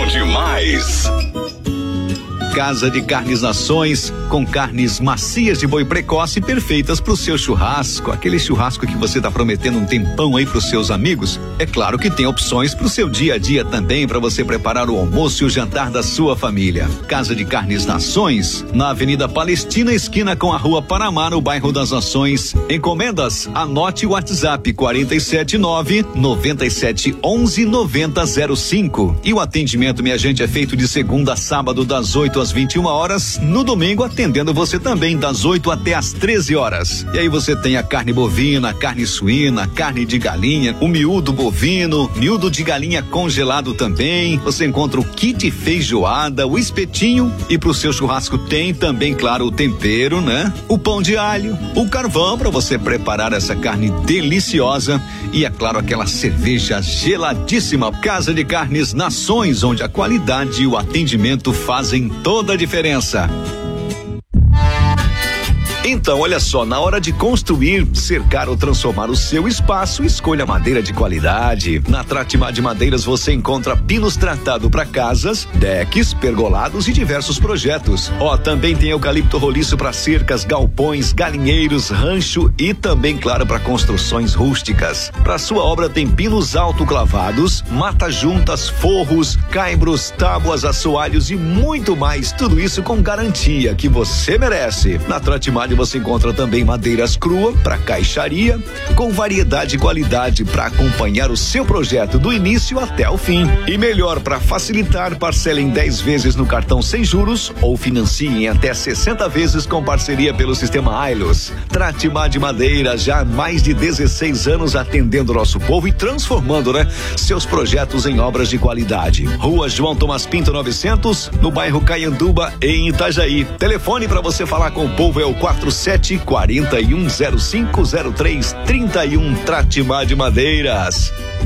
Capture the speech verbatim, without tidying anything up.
demais. Casa de Carnes Nações, com carnes macias de boi precoce perfeitas pro seu churrasco, aquele churrasco que você tá prometendo um tempão aí pros seus amigos. É claro que tem opções pro seu dia a dia também, para você preparar o almoço e o jantar da sua família. Casa de Carnes Nações, na Avenida Palestina, esquina com a Rua Panamá, no bairro das Nações. Encomendas? Anote o WhatsApp quarenta e sete nove, noventa e sete, onze, noventa zero cinco. E o atendimento, minha gente, é feito de segunda a sábado das oito às vinte e uma horas, no domingo atendendo você também das oito até às treze horas. E aí você tem a carne bovina, carne suína, carne de galinha, o miúdo bovino, miúdo de galinha congelado também. Você encontra o kit feijoada, o espetinho, e pro seu churrasco tem também, claro, o tempero, né? O pão de alho, o carvão para você preparar essa carne deliciosa e, é claro, aquela cerveja geladíssima. Casa de Carnes Nações, onde a qualidade e o atendimento fazem toda a diferença. Então, olha só, na hora de construir, cercar ou transformar o seu espaço, escolha madeira de qualidade. Na Tratimar de Madeiras você encontra pinos tratados para casas, decks, pergolados e diversos projetos. Ó, também tem eucalipto roliço para cercas, galpões, galinheiros, rancho e também, claro, para construções rústicas. Para sua obra tem pinos autoclavados, mata-juntas, forros, caibros, tábuas, assoalhos e muito mais. Tudo isso com garantia que você merece. Na Tratimar você encontra também madeiras cruas para caixaria, com variedade e qualidade para acompanhar o seu projeto do início até o fim. E melhor, para facilitar, parcela em dez vezes no cartão sem juros ou financie em até sessenta vezes com parceria pelo sistema Ailos. Tratimar de Madeira, já há mais de dezesseis anos atendendo o nosso povo e transformando, né, seus projetos em obras de qualidade. Rua João Tomás Pinto novecentos, no bairro Caianduba, em Itajaí. Telefone para você falar com o povo é o quatro sete quatro um zero cinco zero três trinta e um. Tratimar de Madeiras.